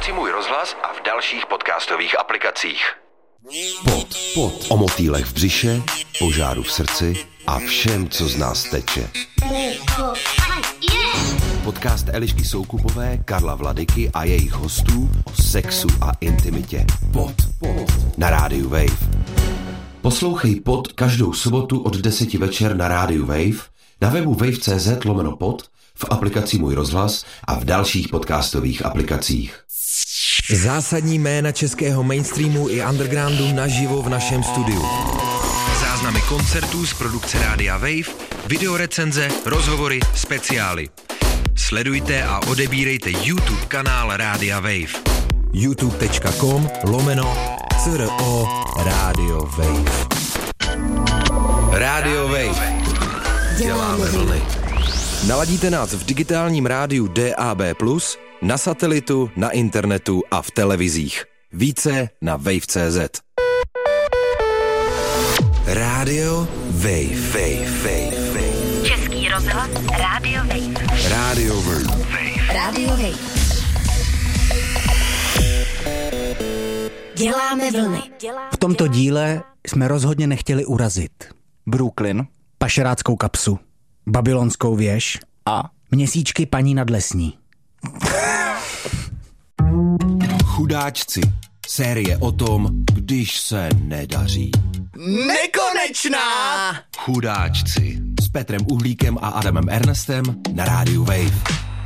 aplikaci Můj rozhlas a v dalších podcastových aplikacích. Pod. O motýlech v břiše, požáru v srdci a všem, co z nás teče. Podcast Elišky Soukupové, Karla Vladyky a jejich hostů o sexu a intimitě. Pod. Na rádiu Wave. Poslouchej Pod každou sobotu od 10 večer na rádiu Wave, na webu wave.cz/pod, v aplikaci Můj rozhlas a v dalších podcastových aplikacích. Zásadní jména českého mainstreamu i undergroundu naživo v našem studiu. Záznamy koncertů z produkce Rádia Wave, videorecenze, rozhovory, speciály. Sledujte a odebírejte YouTube kanál Rádia Wave. youtube.com/CRO Radio Wave. Radio Wave. Děláme vlny. Naladíte nás v digitálním rádiu DAB+, na satelitu, na internetu a v televizích. Více na wave.cz. Radio Wave. Český rozhlas Radio Wave. Radio Wave. Radio Wave. Děláme vlny. V tomto díle jsme rozhodně nechtěli urazit Brooklyn pašeráckou kapsu, babylonskou věž a měsíčky paní nadlesní. Chudáčci. Série o tom, když se nedaří. nekonečná! Chudáčci. S Petrem Uhlíkem a Adamem Ernestem na rádiu Wave.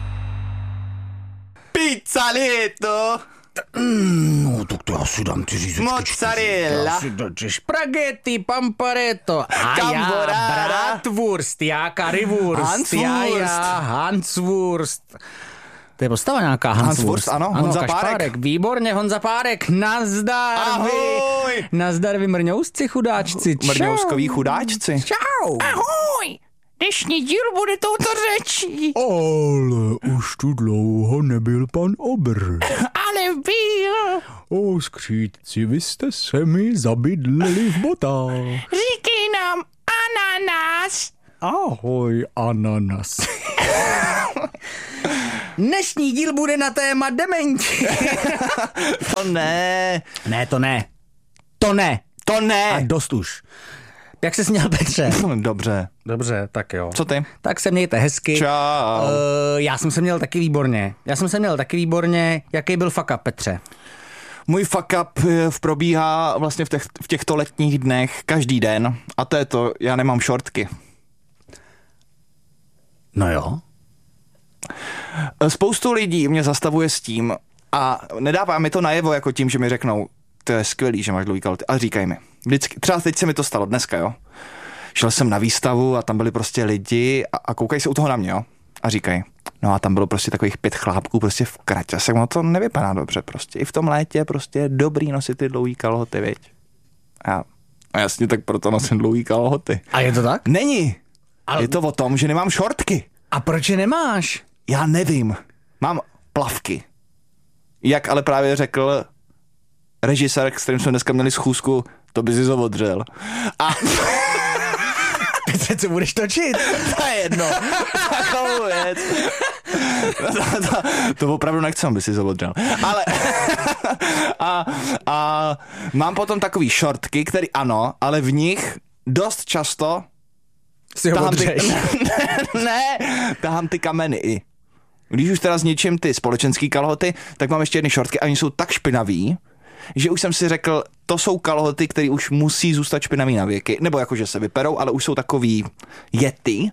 Pizzalito! No, tak to asi dám ty řízečky. Mozzarella. Spaghetti, pamparetto. Carbonara. Bratwurst, já currywurst. Já Hanswurst. To je postava nějaká Hanswurst, ano, Honza Párek. Kašpárek. Výborně, Honza Párek. Nazdar. Ahoj. Nazdar vy mrňousci chudáčci. Čau. Mrňouskoví chudáčci. Čau. Ahoj, dnešní díl bude touto řečí. Ale už tu dlouho nebyl pan Obr. Ale byl. O skřídci, vy jste se mi zabydleli v botách. Říkej nám ananas. Ahoj, ananas. Dnešní díl bude na téma dementi. To ne. Ne, to ne. To ne. To ne. A dost už. Jak se směl, Petře? Dobře. Dobře, tak jo. Co ty? Tak se mějte hezky. Čau. Já jsem se měl taky výborně. Jaký byl fuck up, Petře? Můj fuck up probíhá vlastně v těchto letních dnech každý den. A to je to, já nemám šortky. No jo. Spoustu lidí mě zastavuje s tím a nedává mi to najevo jako tím, že mi řeknou, to je skvělý, že máš dlouhý kalhoty, ale říkaj mi. Vždycky, třeba teď se mi to stalo dneska, jo. Šel jsem na výstavu a tam byli prostě lidi a koukají se u toho na mě, jo. A říkají, no a tam bylo prostě takových 5 chlápků prostě v kraťasech, no to nevypadá dobře prostě. I v tom létě prostě je dobrý nosit ty dlouhý kalhoty, viď. A jasně, tak proto nosím dlouhý kalhoty. A je to tak? Není. Ale... Je to o tom, že nemám šortky. A proč je nemáš? Já nevím. Mám plavky. Jak ale právě řekl režisér, s kterým jsme dneska měli schůzku, to by si to odřel. A... Petře, co budeš točit? To je jedno. Takovou věc. To opravdu nechci, aby si to odřel. Ale... a mám potom takový šortky, který ano, ale v nich dost často tahám ty kameny i. Když už teda zničím ty společenský kalhoty, tak mám ještě jedny šortky a oni jsou tak špinaví, že už jsem si řekl, to jsou kalhoty, které už musí zůstat špinavý na věky, nebo jakože se vyperou, ale už jsou takový yeti.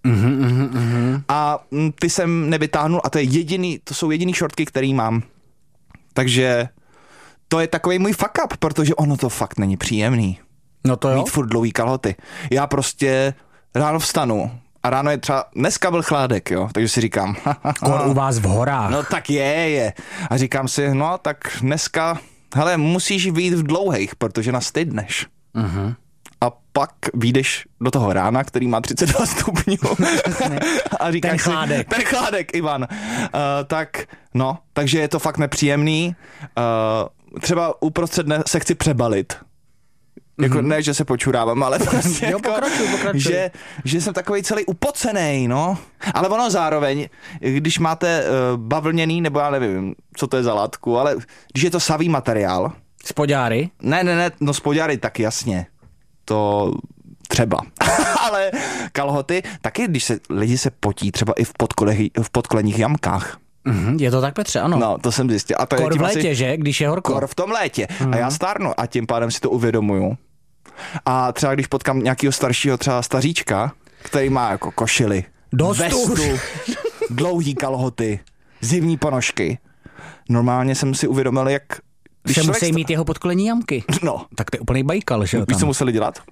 A ty jsem nevytáhnul a to jsou jediný šortky, který mám. Takže to je takový můj fuck up, protože ono to fakt není příjemný. No to jo. Mít furt dlouhý kalhoty. Já prostě ráno vstanu a ráno je třeba, dneska byl chládek, jo, takže si říkám. Kor u vás v horách. No tak je. A říkám si, no tak dneska, hele, musíš vyjít v dlouhejch, protože nastydneš. A pak vyjdeš do toho rána, který má 32 stupňů. A říkáš ten chládek, Ivan. Takže je to fakt nepříjemný. Třeba uprostřed dne se chci přebalit. Jako ne, že se počurávám, ale prostě Jo, pokračuj. že jsem takovej celý upocenej, no. Ale ono zároveň, když máte bavlněný, nebo já nevím, co to je za látku, ale když je to savý materiál. Spodňáry? Ne, no spodňáry tak jasně. To třeba. Ale kalhoty, taky když se lidi se potí, třeba i v podkolenních jamkách. Je to tak, Petře, ano. No, to jsem zjistil. A to Kor je v létě, že? Když je horko. Kor v tom létě. A já stárnu a tím pádem si to uvědomuju. A třeba když potkám nějakého staršího třeba staříčka, který má jako košily, vestu, dlouhý kalhoty, zimní ponožky. Normálně jsem si uvědomil, jak... Že musí mít jeho podkolení jamky. No. Tak to je úplný bajkal, že jo? Víš, co museli dělat?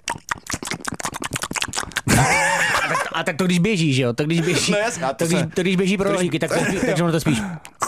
A tak to když běží, že jo? To když běží, No jasně, to když běží pro rohlíky, takže ono to spíš.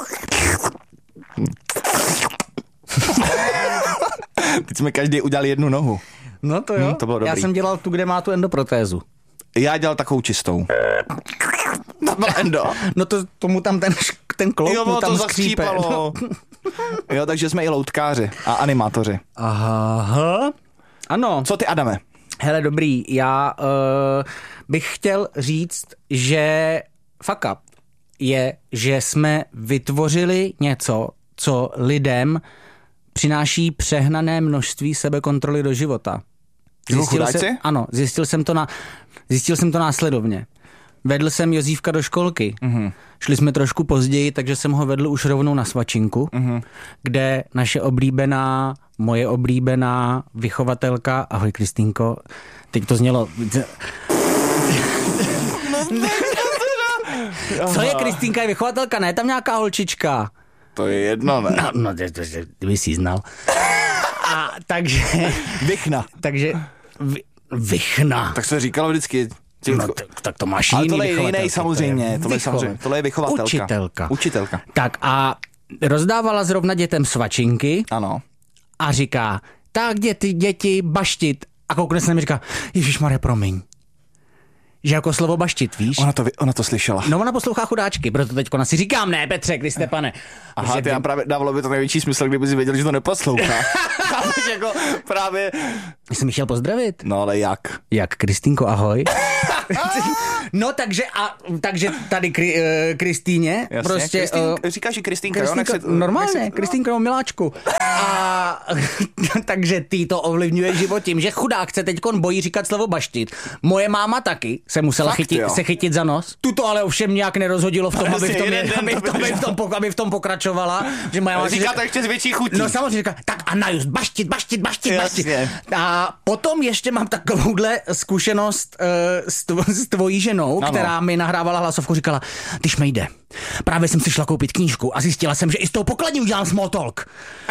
Teď jsme každý udělali jednu nohu. No to jo. To bylo dobrý. Já jsem dělal tu, kde má tu endoprotézu. Já dělal takovou čistou. To byl endo. No tomu tam ten klouk jo, mu tam to skřípe. zaskřípalo. Jo, takže jsme i loutkáři a animátoři. Aha. Ano. Co ty, Adame? Hele, dobrý, já bych chtěl říct, že fuck up je, že jsme vytvořili něco, co lidem přináší přehnané množství sebekontroly do života. Zjistil jsem to následovně. Vedl jsem Jozívka do školky. Šli jsme trošku později, takže jsem ho vedl už rovnou na svačinku, kde moje oblíbená vychovatelka, ahoj Kristýnko, teď to znělo... Co je Kristýnka, je vychovatelka, ne tam nějaká holčička? To je jedno, ne? No, kdyby jsi znal. A takže... Vychna. Takže... Vychna. Tak se říkalo vždycky... No, tak to máš jiný vychovatelka. Ale tohle je jiný samozřejmě, tohle je vychovatelka. Učitelka. Tak a rozdávala zrovna dětem svačinky. Ano. A říká, tak děti baštit. A koukne se na mě říká, Ježišmarja, promiň. Že jako slovo baštit, víš? Ona to slyšela. No ona poslouchá chudáčky, proto teďko si říkám, ne Petře, Kriste pane. Aha, ty právě dávalo by to největší smysl, kdyby si věděl, že to neposlouchá. Jako právě... Jsem ji chtěl pozdravit. No ale jak? Jak, Kristýnko, ahoj. No takže tady Kristýně. Jasně, prostě... říkáš, že Kristýnka, jo? Normálně, Kristýnko, miláčku. A takže ty to ovlivňuje život tím, že chudák se teďkon bojí říkat slovo baštit. Moje máma taky se musela chytit za nos. Tuto ale ovšem nějak nerozhodilo v tom, aby v tom pokračovala. Že moje máma říká to ještě z větší chutí. No samozřejmě říká, tak Anna just baštit. A potom ještě mám takovouhle zkušenost s tvojí ženou, která mi nahrávala hlasovku, říkala, když mi jde. Právě jsem si šla koupit knížku a zjistila jsem, že i z toho pokladní udělám small talk.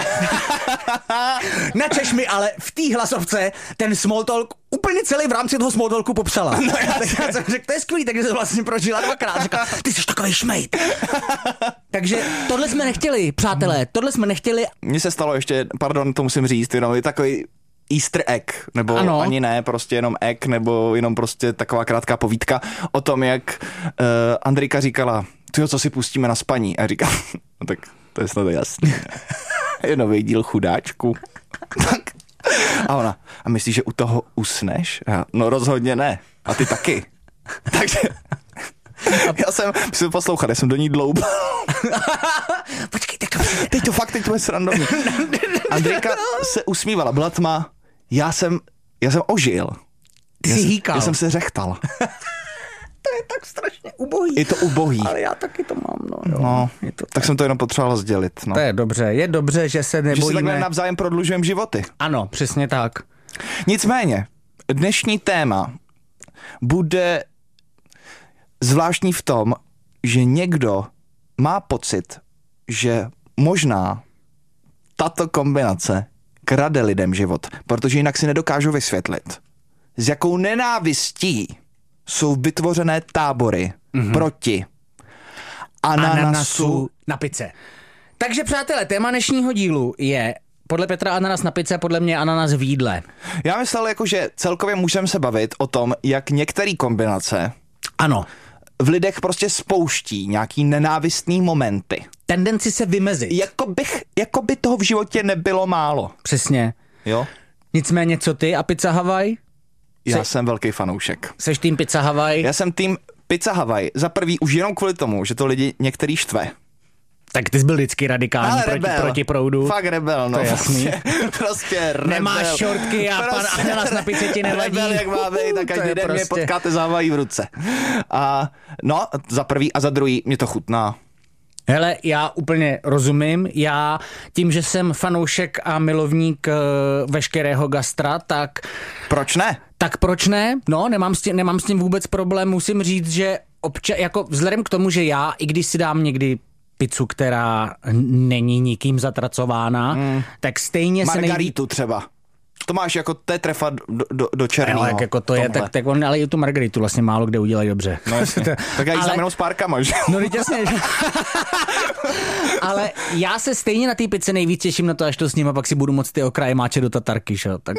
Načež mi ale v té hlasovce ten small talk úplně celý v rámci toho small talku popsala. No, já jsem řekl, to je skvělý, takže jsem vlastně prožila dvakrát. Říkala, ty jsi takovej šmejt. Takže tohle jsme nechtěli, přátelé, Mně se stalo ještě, pardon, to musím říct, jenom takový Easter egg, nebo ano. Ani ne, prostě jenom egg, nebo jenom prostě taková krátká povídka o tom, jak Andrejka říkala, tyjo, co si pustíme na spaní? A říká, no tak to je snad jasný. Je nový díl Chudáčku. Tak. A ona, a myslíš, že u toho usneš? Já, no rozhodně ne. A ty taky. Takže já jsem si poslouchal, já jsem do ní dloubal. Počkej, teď to je srandovní. Andrejka se usmívala, byla tma. Já jsem ožil. Ty jsi hýkal. Já jsem se řechtal. To je tak strašně ubohý. Je to ubohý. Ale já taky to mám, no. Tak jsem to jenom potřeboval sdělit. No. To je dobře, že se nebojíme. Že si takhle navzájem prodlužujeme životy. Ano, přesně tak. Nicméně, dnešní téma bude zvláštní v tom, že někdo má pocit, že možná tato kombinace krade lidem život, protože jinak si nedokážu vysvětlit, s jakou nenávistí jsou vytvořené tábory proti ananasu na pice. Takže přátelé, téma dnešního dílu je podle Petra ananas na pice, podle mě ananas v jídle. Já myslel, že celkově můžeme se bavit o tom, jak některé kombinace v lidech prostě spouští nějaký nenávistný momenty. Tendenci se vymezit. Jako by toho v životě nebylo málo. Přesně. Jo? Nicméně co ty a Pizza Hawaii? Já jsem velký fanoušek. Seš tým Pizza Hawaii? Já jsem tým Pizza Hawaii. Za prvý už jenom kvůli tomu, že to lidi některý štve. Tak ty jsi byl vždycky radikální proti proudu. Fakt rebel, no. To je jasný. Prostě rebel. Nemáš šortky a pan ananas na pice ti nevadí. Rebel, jak má být, tak každý den mě potkáte závají v ruce. A no, za prvý a za druhý mě to chutná. Hele, já úplně rozumím. Já tím, že jsem fanoušek a milovník veškerého gastra, tak... Proč ne? Tak proč ne? No, nemám s tím vůbec problém. Musím říct, že jako vzhledem k tomu, že já, i když si dám někdy pizzu, která není nikým zatracována, tak stejně se Margaritu třeba. To máš jako, to je trefa do černého. Ale jako to je, tak on, ale i tu margaritu vlastně málo kde udělají dobře. No jasně. Tak já ji znamenou s párkama, že? No jasně. Ale já se stejně na té pizze nejvíc těším na to, až to s ním a pak si budu moct ty okraje máčet do tatarky, šo? Tak...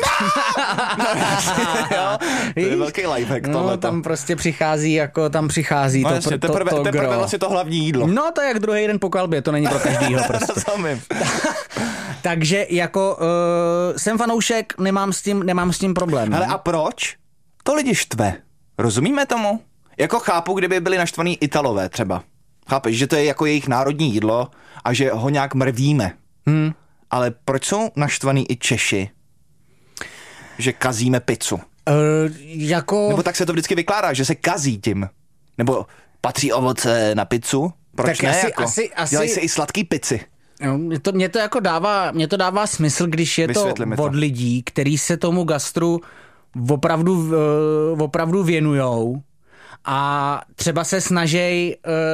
jo, to je velký lifehack tohleto. No, tam prostě přichází no, jasně, teprve vlastně to hlavní jídlo. No to je jak druhý den po kalbě, to není pro každýho prostě. Takže jako jsem fanoušek, nemám s tím problém. Hele, a proč? To lidi štve. Rozumíme tomu? Jako chápu, kdyby byli naštvaný Italové třeba. Chápeš, že to je jako jejich národní jídlo a že ho nějak mrvíme. Ale proč jsou naštvaný i Češi? Že kazíme pizzu. Nebo tak se to vždycky vykládá, že se kazí tím. Nebo patří ovoce na pizzu? Proč tak ne? Dělají se i sladký pici. Mně to dává smysl, když je to od lidí, kteří se tomu gastru opravdu věnujou a třeba se snaží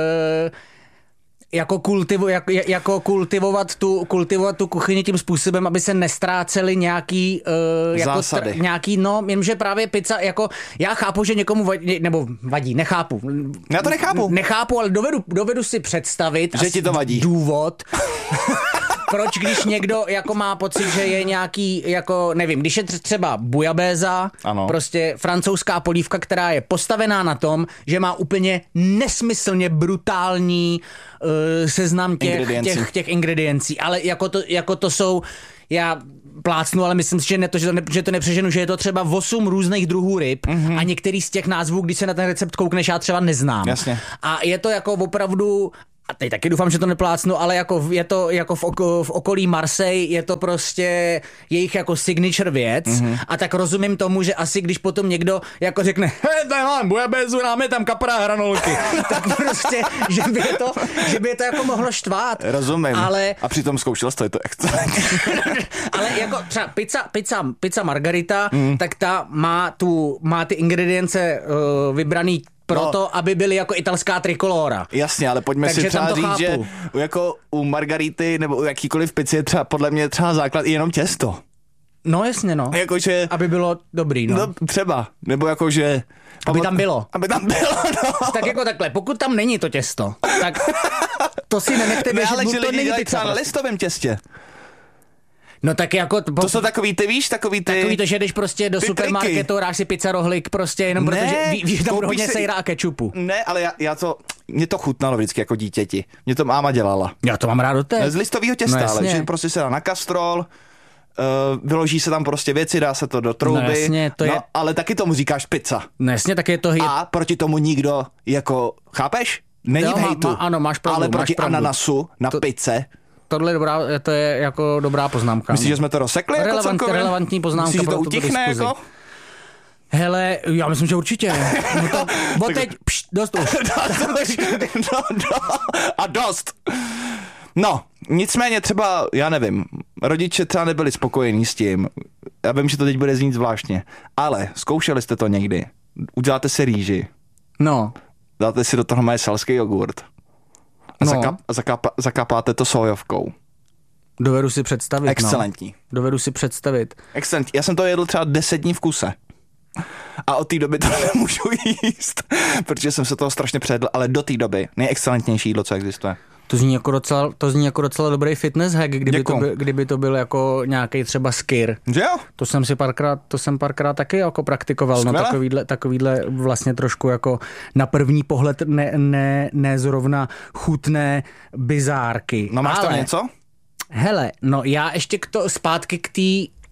jako kultivovat tu kuchyni tím způsobem, aby se nestrácely nějaký zásady. Jenže právě pizza, jako já chápu, že někomu vadí, nechápu. Já to nechápu. Nechápu, ale dovedu si představit, že ti to vadí. Důvod. Proč, když někdo jako má pocit, že je nějaký, jako nevím, když je třeba bujabéza, prostě francouzská polívka, která je postavená na tom, že má úplně nesmyslně brutální seznam těch ingrediencí, ale jako to jsou, já plácnu, ale myslím si, že to nepřeženu, že je to třeba 8 různých druhů ryb a některý z těch názvů, když se na ten recept koukneš, já třeba neznám. Jasně. A je to jako opravdu... A teď taky doufám, že to neplácnu, ale jako je to jako v okolí Marseille, je to prostě jejich jako signature věc a tak rozumím tomu, že asi když potom někdo jako řekne tady mám bujabézu, máme tam kapra hranolky, tak prostě, že by je to jako mohlo štvát. Rozumím. A přitom zkoušel jsi to excelentně. Ale jako třeba pizza margarita, tak ta má ty ingredience vybraný proto, aby byly jako italská trikolóra. Jasně, ale pojďme si třeba říct, že jako u margarity nebo u jakýkoliv pici je třeba podle mě třeba základ i jenom těsto. No jasně, no. Jakože... Aby bylo dobrý, no. No třeba, nebo jakože... Aby tam bylo, no. Tak jako takhle, pokud tam není to těsto, tak to si nenechte běžet, ale že to lidi není dělají pizza. třeba na listovém těstě. No tak jako... To jsou takový ty, víš, takový to, že jdeš prostě do supermarketu, dáš si pizza rohlík prostě jenom protože víš, tam hodně sejra a kečupu. Ne, ale mě to chutnalo vždycky jako dítěti. Mě to máma dělala. Já to mám rád od té. Z listového těsta, no, ale že prostě se dá na kastrol, vyloží se tam prostě věci, dá se to do trouby. No jasně, to je... ale taky tomu říkáš pizza. No jasně, tak je to... A proti tomu nikdo, jako, chápeš? Není v hejtu. Ano, máš pravdu. Ale proti ananasu na pizze... Tohle je to je jako dobrá poznámka. Myslíš, že jsme to rozsekli? Relevantní poznámka. Myslíš, že to utichne jako? Hele, já myslím, že určitě. No to, teď, dost už. A dost. No, nicméně třeba, já nevím, rodiče třeba nebyli spokojení s tím. Já vím, že to teď bude znít zvláštně. Ale zkoušeli jste to někdy. Uděláte si rýži. No. Dáte si do toho mají selský jogurt. A zakápáte to sojovkou. Dovedu si představit. Excelentní. No. Dovedu si představit. Excelentní. Já jsem to jedl třeba 10 dní v kuse. A od té doby to nemůžu jíst, protože jsem se toho strašně předl, ale do té doby nejexcelentní jídlo, co existuje. To zní jako docela dobrý fitness hack, kdyby to byl jako nějaký třeba skyr. Že jo? To jsem párkrát taky jako praktikoval. Skvěle. No takovýhle vlastně trošku jako na první pohled ne zrovna chutné bizárky. No máš tam něco? Hele, no já ještě zpátky k té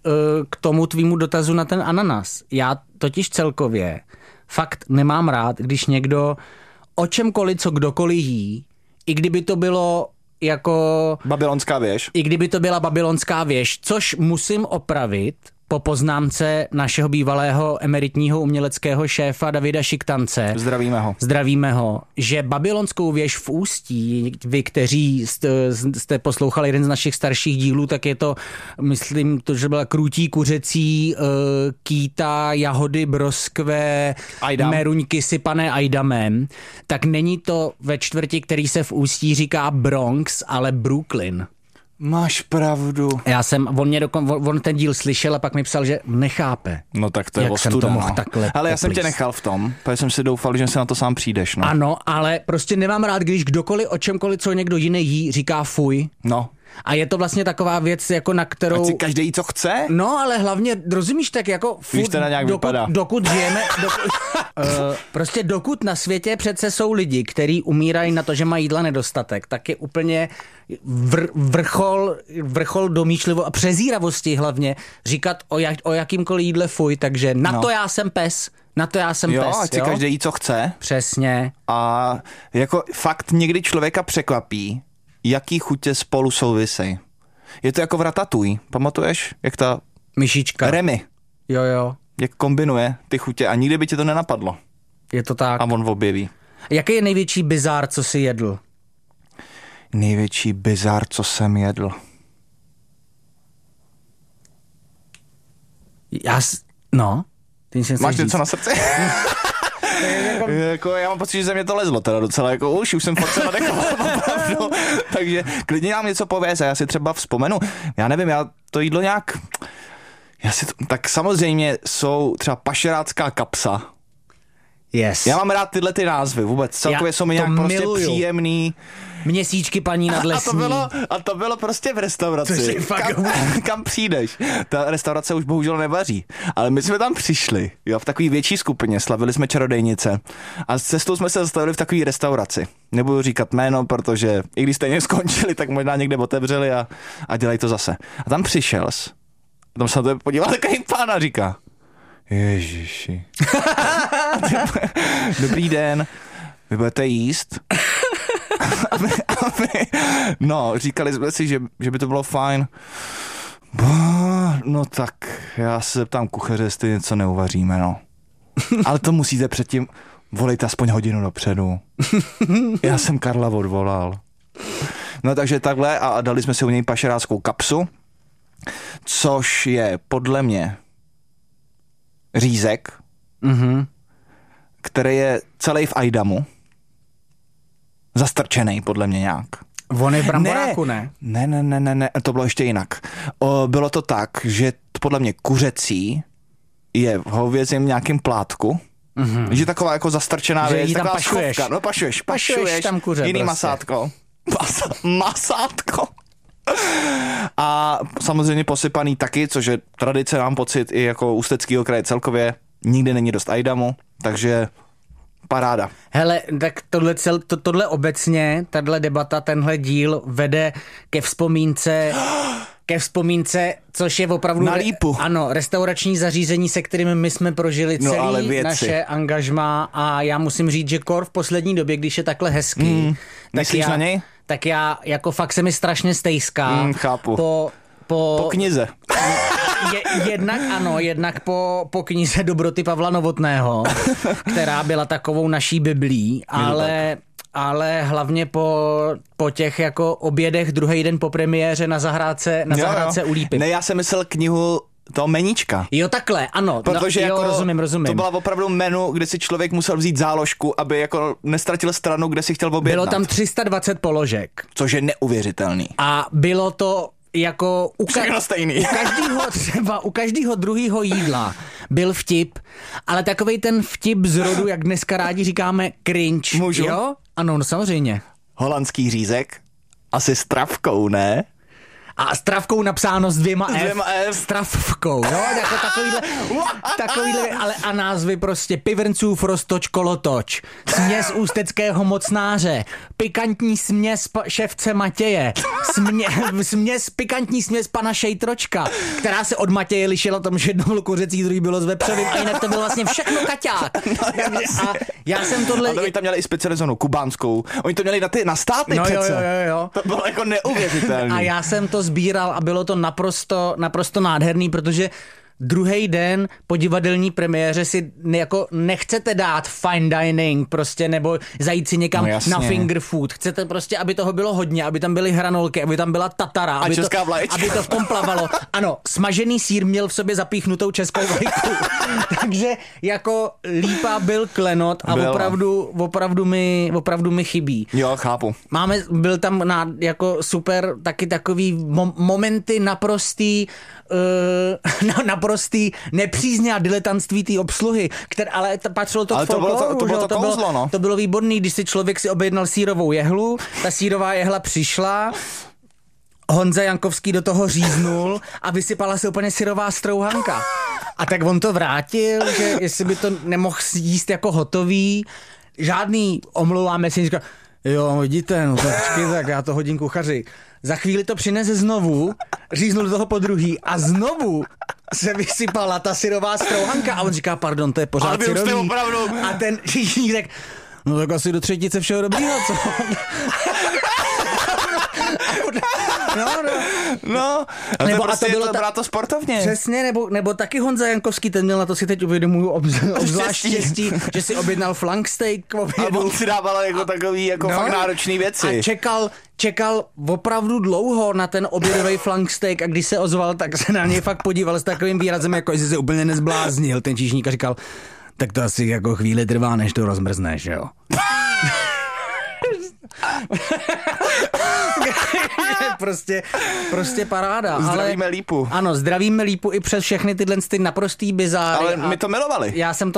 k tomu tvýmu dotazu na ten ananas. Já totiž celkově fakt nemám rád, když někdo o čemkoliv, co kdokoliv jí, i kdyby to bylo jako... Babylonská věž. I kdyby to byla babylonská věž, což musím opravit po poznámce našeho bývalého emeritního uměleckého šéfa Davida Šiktance. Zdravíme ho, že babylonskou věž v Ústí, vy, kteří jste poslouchali jeden z našich starších dílů, tak je to, myslím, to, že byla krůtí kuřecí, kýta, jahody, broskve, meruňky sypané ajdamem, tak není to ve čtvrti, který se v Ústí říká Bronx, ale Brooklyn. Máš pravdu. On ten díl slyšel a pak mi psal, že nechápe. No tak to je ostuda. Ale já jsem tě nechal v tom, protože jsem si doufal, že se na to sám přijdeš. No. Ano, ale prostě nemám rád, když kdokoliv o čemkoliv, co někdo jiný jí, říká fuj. No. A je to vlastně taková věc, jako na kterou... Ať si každý jí, co chce? No, ale hlavně, rozumíš, tak jako... Víš, to nějak vypadá. Dokud žijeme... prostě dokud na světě přece jsou lidi, kteří umírají na to, že mají jídla nedostatek, tak je úplně vrchol domýšlivo a přezíravosti hlavně říkat o jakýmkoliv jídle fuj, takže na to já jsem pes. Jo, ať si každý jí, co chce. Přesně. A jako fakt někdy člověka překvapí, jaký chutě spolu souvisej. Je to jako v Ratatouille, pamatuješ? Jak ta... myšička. Remy. Jo. Jak kombinuje ty chutě a nikdy by ti to nenapadlo. Je to tak. A on objeví. Jaký je největší bizár, co jsi jedl? Největší bizár, co jsem jedl? Máš něco na srdci? Jako, já mám pocit, že ze mě to lezlo teda docela, jako už jsem fakt se nadechoval opravdu, takže klidně nám něco pověz a já si třeba vzpomenu, já nevím, já to jídlo nějak, tak samozřejmě jsou třeba pašerácká kapsa. Yes. Já mám rád tyhle ty názvy vůbec, celkově jsou mi nějak prostě příjemný. Měsíčky paní nadlesní. A to bylo prostě v restauraci. Kam přijdeš? Ta restaurace už bohužel nevaří. Ale my jsme tam přišli, jo, v takové větší skupině, slavili jsme čarodejnice. A s cestou jsme se zastavili v takové restauraci. Nebudu říkat jméno, protože i když stejně skončili, tak možná někde otevřeli a dělají to zase. A tam přišel jsi. A tam se na to podíval takový pán a říká: Ježiši. Dobrý den, vy budete jíst? No, říkali jsme si, že by to bylo fajn. No tak, já se zeptám kuchaře, jestli něco neuvaříme, no. Ale to musíte předtím, volejte aspoň hodinu dopředu. Já jsem Karla odvolal. No takže takhle a dali jsme si u něj pašeráckou kapsu, což je podle mě řízek, který je celý v ajdamu. Zastrčenej, podle mě nějak. On je v bramboráku, ne? Ne, to bylo ještě jinak. Bylo to tak, že podle mě kuřecí je v hovězím nějakým plátku, že taková jako zastrčená věc, taková schovka. No pašuješ tam kuře. Jiný prostě. Masátko. Masátko. A samozřejmě posypaný taky, což je tradice, mám pocit, i jako Ústeckýho kraje celkově. Nikdy není dost ajdamu, takže paráda. Hele, tak tohle obecně, tahle debata, tenhle díl vede ke vzpomínce, což je opravdu... Na lípu. Ano, restaurační zařízení, se kterými my jsme prožili celý naše angažmá a já musím říct, že kor v poslední době, když je takhle hezký... Myslíš na něj? Tak já, jako fakt se mi strašně stejská. Chápu. Po knize. Jednak po knize Dobroty Pavla Novotného, která byla takovou naší biblí, ale hlavně po těch jako obědech druhý den po premiéře na zahrádce u Lípy. Ne, já jsem myslel knihu toho meníčka. Jo, takhle, ano. Protože jako rozumím. To byla opravdu menu, kde si člověk musel vzít záložku, aby jako nestratil stranu, kde si chtěl objednat. Bylo tam 320 položek. Což je neuvěřitelný. A bylo to jako u každého druhého jídla byl vtip, ale takovej ten vtip z rodu, jak dneska rádi říkáme, cringe. Můžu? Jo? Ano, no samozřejmě. Holandský řízek, asi s travkou, ne? A stravkou napsáno s 2 F. 2 F. Stravkou, jo, jako takovýhle, ale a názvy prostě Pivrncův roztoč kolotoč, směs ústeckého mocnáře, pikantní směs ševce Matěje, pikantní směs pana Šejtročka, která se od Matěje lišila tom, že jedno bylo kuřecí, druhý bylo s vepřovým a jinak to bylo vlastně všechno kaťák. A já jsem tohle... A to oni tam měli i specializovanou kubánskou, oni to měli na státy přece. Jo. To bylo jako neuvěřitelné. A já jsem to sbíral a bylo to naprosto nádherný, protože druhý den po divadelní premiéře si jako nechcete dát fine dining prostě nebo zajít si někam na finger food. Chcete prostě, aby toho bylo hodně, aby tam byly hranolky, aby tam byla tatara, aby to v tom plavalo. Ano, smažený sýr měl v sobě zapíchnutou českou vlajku. Takže jako lípa byl klenot a opravdu mi chybí. Jo, chápu. Byl tam jako super taky takový momenty naprostý nepřízně a diletantství té obsluhy, ale patřilo to k folkloru. To bylo to kouzlo, no. To bylo výborný, když si člověk si objednal sýrovou jehlu, ta sýrová jehla přišla, Honza Jankovský do toho říznul a vysypala se úplně syrová strouhanka. A tak on to vrátil, že jestli by to nemohl jíst jako hotový, žádný omlouváme si, říká, jo, vidíte, no tak já to hodím kuchaři. Za chvíli to přinese znovu, říznul do toho podruhý a znovu se vysypala ta syrová strouhanka a on říká, pardon, to je pořád syrový. A ten číšník řekl, no tak asi do třetice všeho dobrýho, co? No, nebo prostě to bylo to sportovně. Přesně, nebo taky Honza Jankovský, ten měl na to si teď uvědomuju obzvlášť štěstí, že si objednal flank steak k obědu. A on si dával jako takový jako fakt náročný věci. A čekal opravdu dlouho na ten obědový flank steak a když se ozval, tak se na něj fakt podíval s takovým výrazem, jako jestli se úplně nezbláznil. Ten číšník a říkal, tak to asi jako chvíli trvá, než to rozmrzneš, jo. prostě paráda. Zdravíme Lípu. Ano, zdravíme Lípu i přes všechny tyhle naprostý bizáry. Ale my to milovali. Já jsem to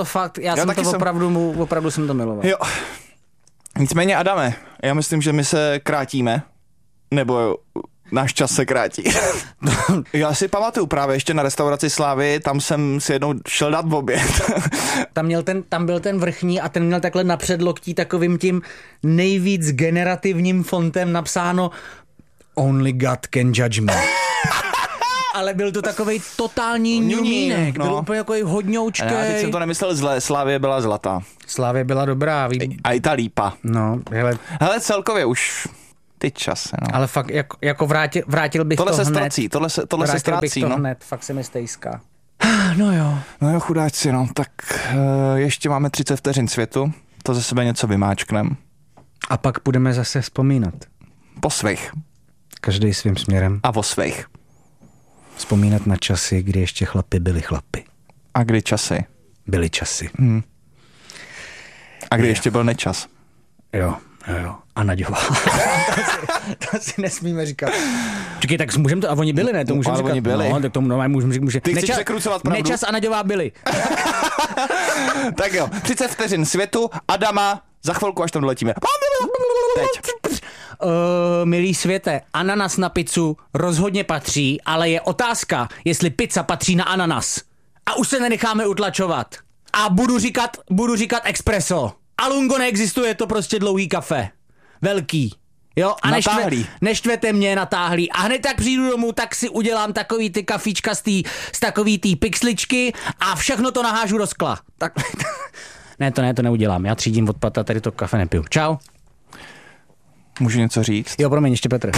opravdu jsem to miloval. Jo. Nicméně, Adame, já myslím, že my se krátíme, nebo náš čas se krátí. Já si pamatuju právě ještě na restauraci Slávy, tam jsem si jednou šel dát oběd. Tam byl ten vrchní a ten měl takhle na předloktí takovým tím nejvíc generativním fontem napsáno Only God can judge me. Ale byl to takovej totální ňunínek. Byl úplně takový hodňoučkej. Já teď jsem to nemyslel zle, Slávě byla zlatá. Slávě byla dobrá. A i ta Lípa. No, hele, celkově už teď čas. No. Ale fakt jako vrátil bych tohle to se hned. Ztrací, tohle se ztrácí. To hned, fakt se mi stejská. No jo, chudáčci, no. Tak ještě máme 30 vteřin světu, to ze sebe něco vymáčknem. A pak budeme zase vzpomínat. Po svých. Každý svým směrem. A o svých. Vzpomínat na časy, kdy ještě chlapi byli chlapi. A kdy časy? Byly časy. A kdy ještě byl nečas? Jo. A Naďová. to si nesmíme říkat. Čekaj, tak můžeme to, a oni byli, ne? To můžeme říkat. Oni byli. No, tak tomu normálně můžeme říkat. Ty chceš překrucovat pravdu? Nečas a Naďová byli. Tak jo, 30 vteřin světu, Adama, za chvilku, až tam doletíme. Teď. Milý světe, ananas na pizzu rozhodně patří, ale je otázka, jestli pizza patří na ananas. A už se nenecháme utlačovat. A budu říkat espresso. A lungo neexistuje, to prostě dlouhý kafe. Velký. Jo, a neštvete mě natáhlý. A hned tak přijdu domů, tak si udělám takový ty kafíčka z takový ty pixličky a všechno to nahážu do skla. Tak... Ne, to neudělám. Já třídím odpad a tady to kafe nepiju. Čau. Můžu něco říct? Jo, promiň, ještě Petr.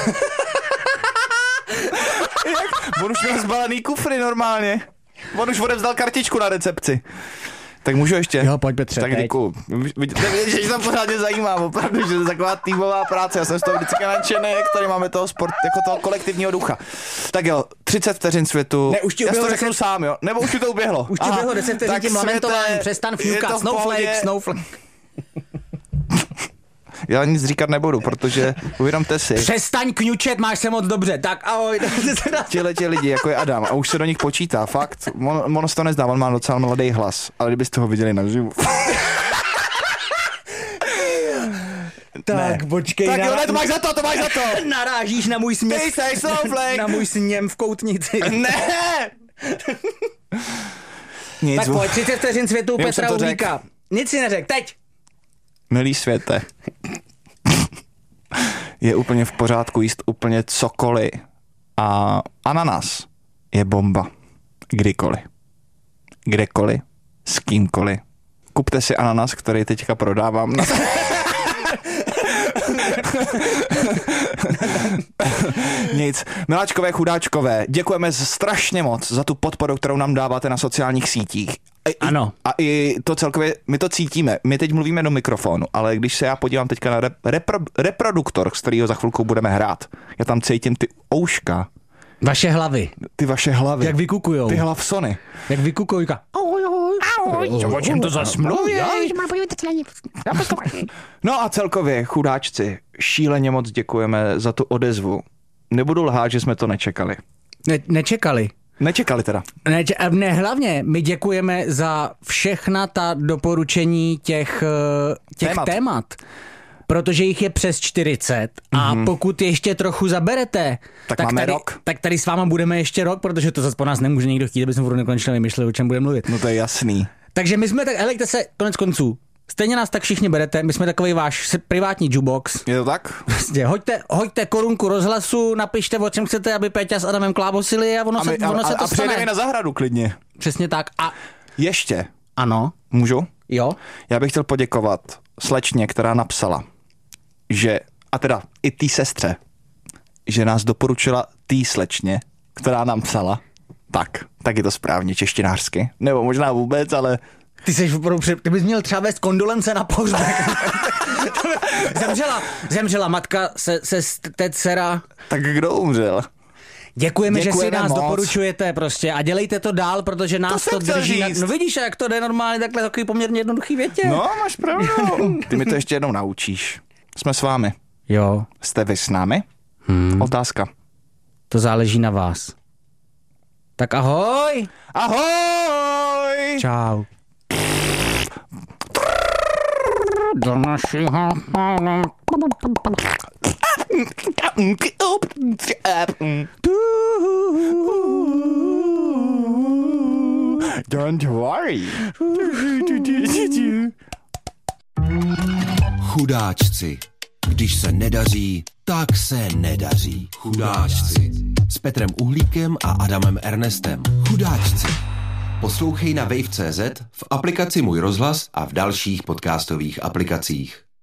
On už měl zbalený kufry normálně. On už odevzdal kartičku na recepci. Tak můžu ještě? Jo, pojď Petře. Tak děkuju. Že to pořádně zajímá, opravdu, že to je taková týmová práce. Já jsem z toho vždycky nadšený, jak tady máme toho sport, jako toho kolektivního ducha. Tak jo, 30 vteřin světu. Ne, už ti já to řeknu sám, jo? Nebo už ti to uběhlo? Už ti uběhlo 10 vteřin tím lamentováním. Přestan fňukat. Snowflake. Já nic říkat nebudu, protože uvědomte si. Přestaň kňučet, máš se moc dobře. Tak ahoj. Těhleti lidi, jako je Adam, a už se do nich počítá, fakt. On se to nezdá, on má docela mladý hlas, ale kdybyste ho viděli naživu. Tak, počkej. Tak jo, ne, to máš za to. Narážíš na můj směs. Ty seš snowflake. Na můj sněm v koutnici. Ne! Nic. Tak pojď, 30 vteřin světu Já Petra jsem to Uhlíka. Nic si neřek, teď. Milý světe, je úplně v pořádku jíst úplně cokoliv. A ananas je bomba. Kdykoliv. Kdekoliv. S kýmkoliv. Kupte si ananas, který teďka prodávám. Nic. Miláčkové, chudáčkové, děkujeme strašně moc za tu podporu, kterou nám dáváte na sociálních sítích. Ano. A i to celkově, my to cítíme. My teď mluvíme do mikrofonu, ale když se já podívám teďka na reproduktor, z kterého za chvilku budeme hrát, já tam cítím ty ouška. Vaše hlavy. Ty vaše hlavy. Jak vykukujou. Ty hlavsony. Jak vykukujka. O čem to zas mluví? No a celkově, chudáčci, šíleně moc děkujeme za tu odezvu. Nebudu lhát, že jsme to nečekali. Nečekali. Nečekali teda. Ne, hlavně my děkujeme za všechna ta doporučení těch témat. Protože jich je přes 40 a pokud ještě trochu zaberete, tak máme tady, rok. Tak tady s váma budeme ještě rok, protože to zase po nás nemůže nikdo chtít, aby jsme furt nekonečně vymýšleli, o čem budeme mluvit. No to je jasný. Takže my jsme tak, helejte se, konec konců, stejně nás tak všichni berete, my jsme takový váš privátní jukebox. Je to tak? Prostě hoďte korunku rozhlasu, napište, o čem chcete, aby Péťa s Adamem klábosili a ono se to a stane. přejdeme na zahradu klidně. Přesně tak. A Ještě. ano. Můžu? Jo. Já bych chtěl poděkovat slečně, která napsala, že, a teda i té sestře, že nás doporučila té slečně, která nám psala, tak je to správně češtinářsky. Nebo možná vůbec, ale... Ty bys měl třeba vést kondolence na pohřbek. zemřela matka, se dcera. Tak kdo umřel? Děkujeme, že si nás moc. doporučujete prostě a dělejte to dál, protože nás to drží. No vidíš, jak to jde normálně takhle takový poměrně jednoduchý větě. No, máš pravdu. Ty mi to ještě jednou naučíš. Jsme s vámi. Jo. Jste vy s námi? Otázka. To záleží na vás. Tak ahoj. Ahoj! Čau. Do našeho... Don't worry. Chudáčci. Když se nedaří, tak se nedaří. Chudáčci. S Petrem Uhlíkem a Adamem Ernestem. Chudáčci. Poslouchej na wave.cz, v aplikaci Můj rozhlas a v dalších podcastových aplikacích.